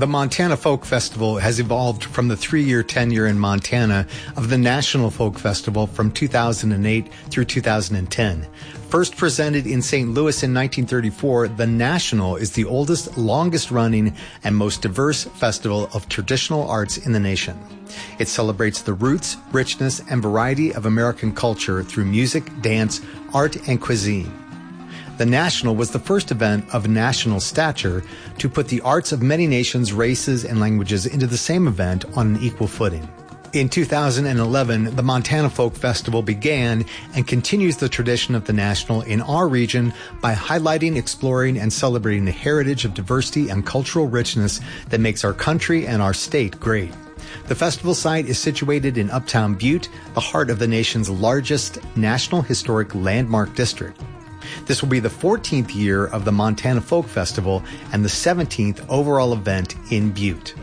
The Montana Folk Festival has evolved from the 3-year tenure in Montana of the National Folk Festival from 2008 through 2010. First presented in St. Louis in 1934, the National is the oldest, longest-running, and most diverse festival of traditional arts in the nation. It celebrates the roots, richness, and variety of American culture through music, dance, art, and cuisine. The National was the first event of national stature to put the arts of many nations, races, and languages into the same event on an equal footing. In 2011, the Montana Folk Festival began and continues the tradition of the National in our region by highlighting, exploring, and celebrating the heritage of diversity and cultural richness that makes our country and our state great. The festival site is situated in Uptown Butte, the heart of the nation's largest National Historic Landmark District. This will be the 14th year of the Montana Folk Festival and the 17th overall event in Butte.